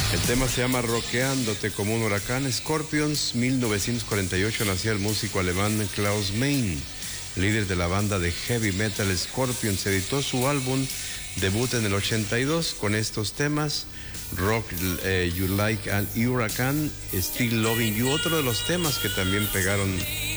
El tema se llama Rockeándote como un huracán. Scorpions, 1948 nació el músico alemán Klaus Meine, líder de la banda de heavy metal Scorpions. Editó su álbum debut en el 82 con estos temas: Rock You Like an Hurricane, Still Loving You, otro de los temas que también pegaron